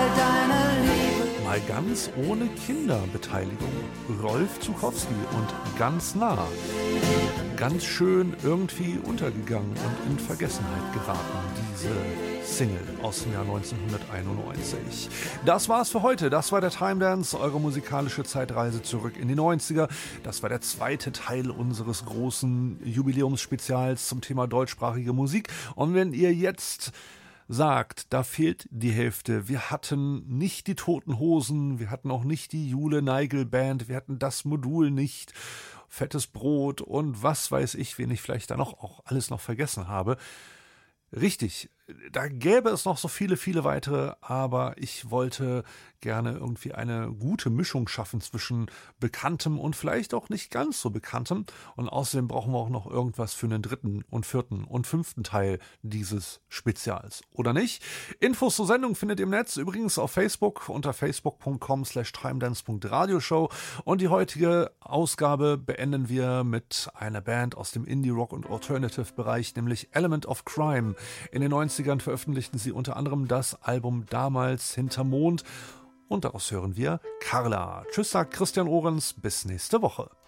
all deine Liebe. Mal ganz ohne Kinderbeteiligung. Rolf Zuchowski und Ganz nah. Ganz schön irgendwie untergegangen und in Vergessenheit geraten, diese Single aus dem Jahr 1991. Das war's für heute. Das war der Time Dance, eure musikalische Zeitreise zurück in die 90er. Das war der zweite Teil unseres großen Jubiläumsspezials zum Thema deutschsprachige Musik. Und wenn ihr jetzt sagt, da fehlt die Hälfte. Wir hatten nicht die Toten Hosen, wir hatten auch nicht die Jule Neigel Band, wir hatten das Modul nicht, Fettes Brot und was weiß ich, wen ich vielleicht da noch auch alles noch vergessen habe. Richtig, da gäbe es noch so viele, viele weitere, aber ich wollte gerne irgendwie eine gute Mischung schaffen zwischen Bekanntem und vielleicht auch nicht ganz so Bekanntem. Und außerdem brauchen wir auch noch irgendwas für einen dritten und vierten und fünften Teil dieses Spezials. Oder nicht? Infos zur Sendung findet ihr im Netz, übrigens auf Facebook unter facebook.com/timedance.radioshow. Und die heutige Ausgabe beenden wir mit einer Band aus dem Indie-Rock- und Alternative-Bereich, nämlich Element of Crime. In den 90ern veröffentlichten sie unter anderem das Album Damals Hinterm Mond und daraus hören wir Carla. Tschüss, sagt Christian Ohrens, bis nächste Woche.